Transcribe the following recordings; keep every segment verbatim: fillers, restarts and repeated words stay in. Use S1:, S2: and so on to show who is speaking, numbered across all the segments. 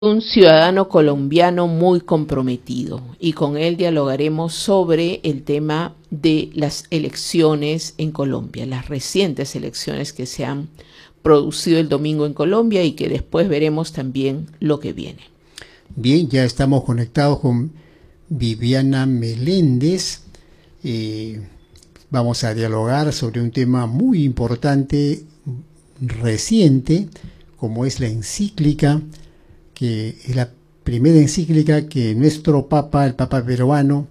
S1: Un ciudadano colombiano muy comprometido, y con él dialogaremos sobre el tema de las elecciones en Colombia, las recientes elecciones que se han producido el domingo en Colombia y que después veremos también lo que viene.
S2: Bien, ya estamos conectados con Viviana Meléndez. Eh, vamos a dialogar sobre un tema muy importante, reciente, como es la encíclica, que es la primera encíclica que nuestro Papa, el Papa peruano,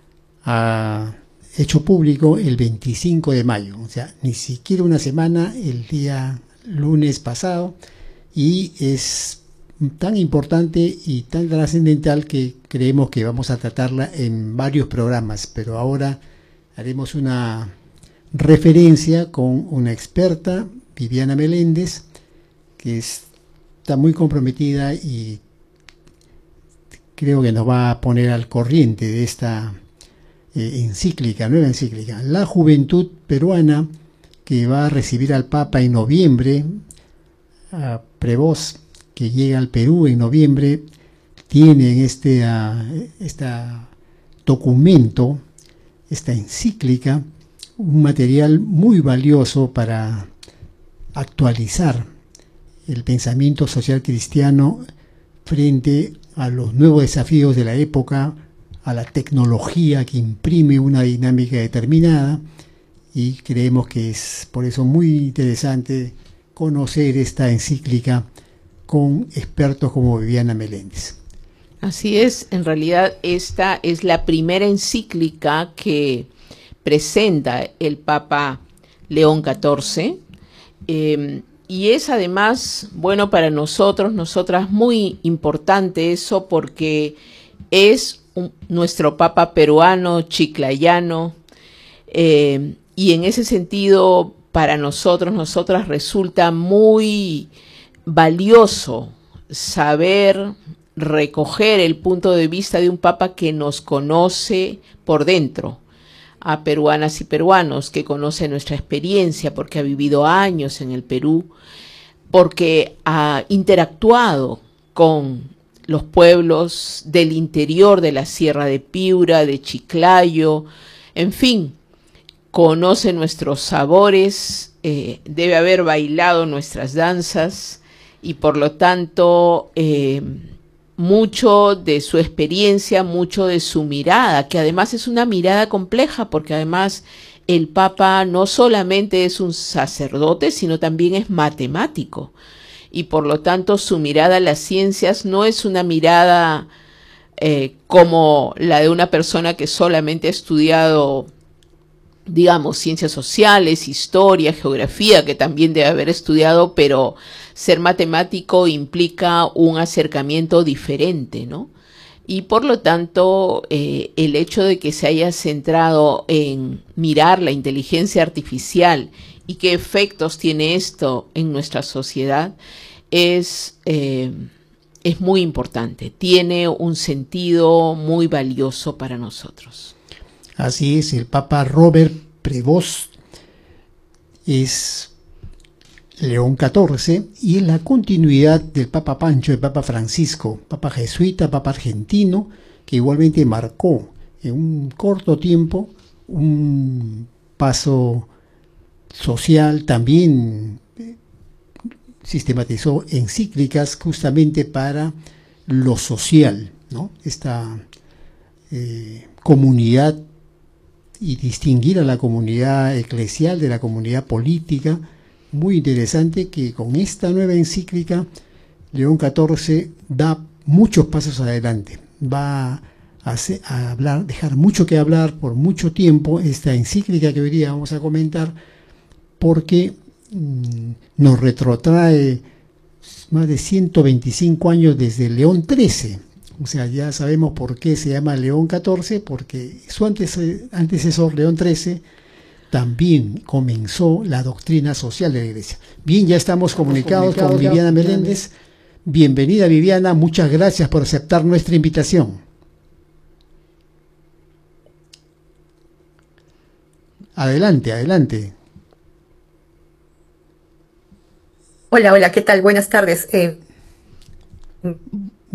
S2: ha hecho público el veinticinco de mayo, o sea, ni siquiera una semana, el día lunes pasado, y es tan importante y tan trascendental que creemos que vamos a tratarla en varios programas, pero ahora haremos una referencia con una experta, Viviana Meléndez, que es está muy comprometida y creo que nos va a poner al corriente de esta eh, encíclica, nueva encíclica. La juventud peruana, que va a recibir al Papa en noviembre, a Prevost, que llega al Perú en noviembre, tiene en este, uh, este documento, esta encíclica, un material muy valioso para actualizar el pensamiento social cristiano frente a los nuevos desafíos de la época, a la tecnología que imprime una dinámica determinada, y creemos que es por eso muy interesante conocer esta encíclica con expertos como Viviana Meléndez.
S1: Así es, en realidad esta es la primera encíclica que presenta el Papa León catorce, eh, y es además, bueno, para nosotros, nosotras, muy importante eso, porque es un, nuestro Papa peruano, chiclayano, eh, y en ese sentido, para nosotros, nosotras, resulta muy valioso saber recoger el punto de vista de un Papa que nos conoce por dentro, a peruanas y peruanos, que conoce nuestra experiencia porque ha vivido años en el Perú, porque ha interactuado con los pueblos del interior de la Sierra de Piura, de Chiclayo, en fin, conoce nuestros sabores, eh, debe haber bailado nuestras danzas y por lo tanto eh, mucho de su experiencia, mucho de su mirada, que además es una mirada compleja, porque además el Papa no solamente es un sacerdote, sino también es matemático, y por lo tanto su mirada a las ciencias no es una mirada eh, como la de una persona que solamente ha estudiado, digamos, ciencias sociales, historia, geografía, que también debe haber estudiado, pero ser matemático implica un acercamiento diferente, ¿no? Y por lo tanto, eh, el hecho de que se haya centrado en mirar la inteligencia artificial y qué efectos tiene esto en nuestra sociedad es, eh, es muy importante. Tiene un sentido muy valioso para nosotros.
S2: Así es, el Papa Robert Prevost es León catorce, y es la continuidad del Papa Pancho, el Papa Francisco, Papa jesuita, Papa argentino, que igualmente marcó en un corto tiempo un paso social. También sistematizó encíclicas justamente para lo social, ¿no? Esta eh, comunidad, y distinguir a la comunidad eclesial de la comunidad política. Muy interesante que con esta nueva encíclica León catorce da muchos pasos adelante. Va a, hacer, a hablar, dejar mucho que hablar por mucho tiempo esta encíclica que hoy día vamos a comentar, porque mmm, nos retrotrae más de ciento veinticinco años desde León trece. O sea, ya sabemos por qué se llama León catorce, porque su antecesor, León trece, también comenzó la doctrina social de la Iglesia. Bien, ya estamos comunicados, comunicados con Viviana Meléndez. Bienvenida, Viviana, muchas gracias por aceptar nuestra invitación. Adelante, adelante.
S3: Hola, hola, ¿qué tal? Buenas tardes. Eh,